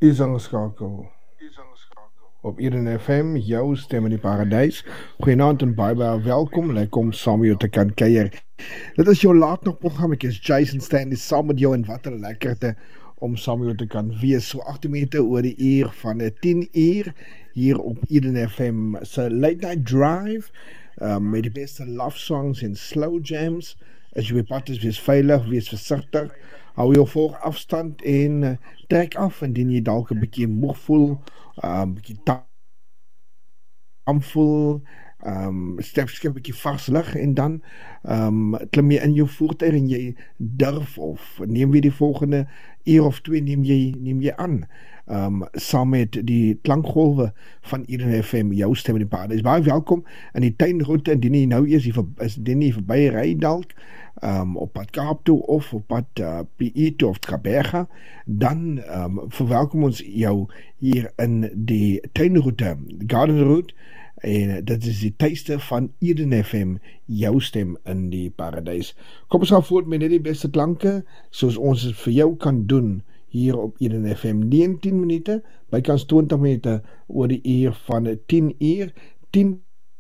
Is ingeskakel op Eden FM, jou stem in die paradijs. Goeienaand en baie welkom. Lekker om saam met jou te kan kuier. Dit is jou laat nog programma. Ek is Jason Stanley saam met jou en wat 'n lekkerte om saam met jou te kan wees. So 8 minute oor die uur van 10 uur hier op Eden FM se late night drive met die beste love songs en slow jams. As jy op pad is, wees veilig, wees versigtig. Hou jou volg afstand en trek af indien jy dalk 'n bietjie moeg voel, bietjie tam voel, skep 'n bietjie vars lig en dan klim jy in jou voertuig en jy durf of neem weer die volgende uur of 2 neem jy aan. Saam met die klankgolwe van Eden FM, jou stem in die paradijs. Baie welkom in die tuinroete indien jy nou indien jy verby ry dalk op pad Kaap toe of op pad PE toe of Kaberga, dan verwelkom ons jou hier in die tuinroete, Garden Route, en dit is die tuiste van Eden FM, jou stem in die paradijs. Kom ons gaan voort met net die beste klanke, soos ons het vir jou kan doen hier op Eden FM, 19 minute, bykans 20 minute oor die uur van 10 uur, 10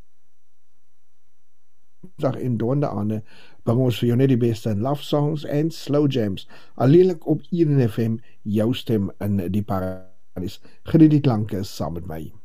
dag en donde aan, bring ons vir jou net die beste love songs en slow jams, alleenlik op Eden FM, jou stem in die paradijs. Geniet die klanke saam met my.